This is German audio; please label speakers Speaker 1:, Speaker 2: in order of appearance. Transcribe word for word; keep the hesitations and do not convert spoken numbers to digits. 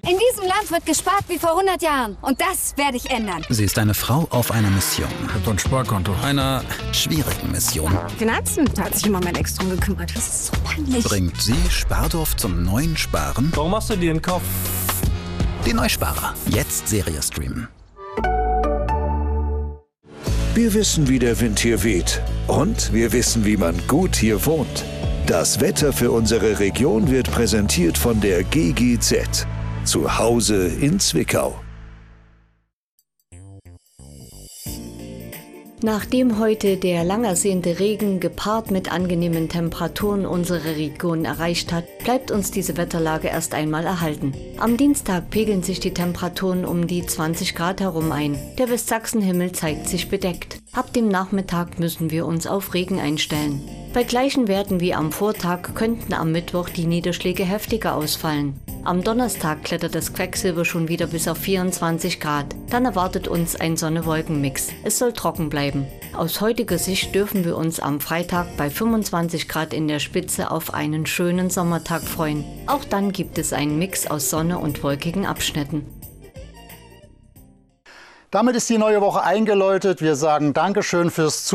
Speaker 1: In diesem Land wird gespart wie vor hundert Jahren. Und das werde ich ändern.
Speaker 2: Sie ist eine Frau auf einer Mission.
Speaker 3: Ich hab doch ein Sparkonto.
Speaker 2: Einer schwierigen Mission.
Speaker 1: Finanzen, da hat sich immer mein Ex drum gekümmert. Das ist so peinlich.
Speaker 2: Bringt sie Spardorf zum neuen Sparen?
Speaker 4: Warum machst du dir den Kopf?
Speaker 2: Die Neusparer. Jetzt Serie streamen.
Speaker 5: Wir wissen, wie der Wind hier weht. Und wir wissen, wie man gut hier wohnt. Das Wetter für unsere Region wird präsentiert von der G G Z. Zu Hause in Zwickau.
Speaker 6: Nachdem heute der lang ersehnte Regen gepaart mit angenehmen Temperaturen unsere Region erreicht hat, bleibt uns diese Wetterlage erst einmal erhalten. Am Dienstag pegeln sich die Temperaturen um die zwanzig Grad herum ein. Der Westsachsenhimmel zeigt sich bedeckt. Ab dem Nachmittag müssen wir uns auf Regen einstellen. Bei gleichen Werten wie am Vortag könnten am Mittwoch die Niederschläge heftiger ausfallen. Am Donnerstag klettert das Quecksilber schon wieder bis auf vierundzwanzig Grad. Dann erwartet uns ein Sonne-Wolken-Mix. Es soll trocken bleiben. Aus heutiger Sicht dürfen wir uns am Freitag bei fünfundzwanzig Grad in der Spitze auf einen schönen Sommertag freuen. Auch dann gibt es einen Mix aus Sonne und wolkigen Abschnitten.
Speaker 7: Damit ist die neue Woche eingeläutet. Wir sagen Dankeschön fürs Zuschauen.